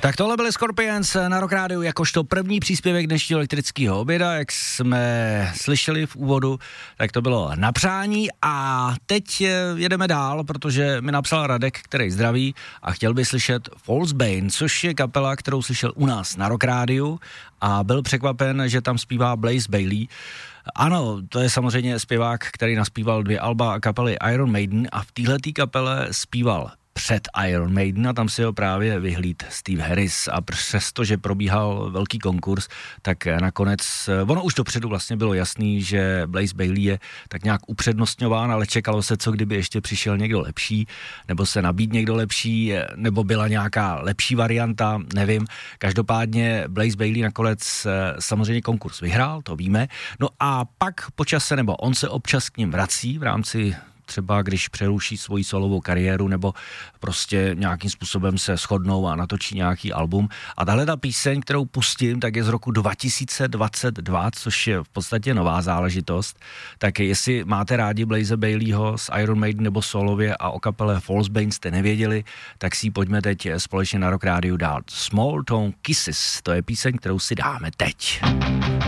Tak tohle byly Scorpions na Rock Rádiu jakožto první příspěvek dnešního elektrického oběda, jak jsme slyšeli v úvodu, tak to bylo na přání a teď jedeme dál, protože mi napsal Radek, který zdraví a chtěl by slyšet False Bane, což je kapela, kterou slyšel u nás na Rock Rádiu a byl překvapen, že tam zpívá Blaze Bayley. Ano, to je samozřejmě zpěvák, který naspíval 2 alba kapely Iron Maiden a v téhletý kapele zpíval před Iron Maiden a tam si ho právě vyhlíd Steve Harris a přestože probíhal velký konkurs, tak nakonec, ono už dopředu vlastně bylo jasný, že Blaze Bayley je tak nějak upřednostňován, ale čekalo se, co kdyby ještě přišel někdo lepší, nebo se nabíd někdo lepší, nebo byla nějaká lepší varianta, nevím. Každopádně Blaze Bayley nakonec samozřejmě konkurs vyhrál, to víme. No a pak po čase, nebo on se občas k ním vrací v rámci třeba když přeruší svoji solovou kariéru nebo prostě nějakým způsobem se shodnou a natočí nějaký album. A tahle ta píseň, kterou pustím, tak je z roku 2022, což je v podstatě nová záležitost. Tak jestli máte rádi Blaze Bayleyho z Iron Maiden nebo solově a o kapele False Bane jste nevěděli, tak si ji pojďme teď společně na Rock Rádiu dát. Small Town Kisses, to je píseň, kterou si dáme teď.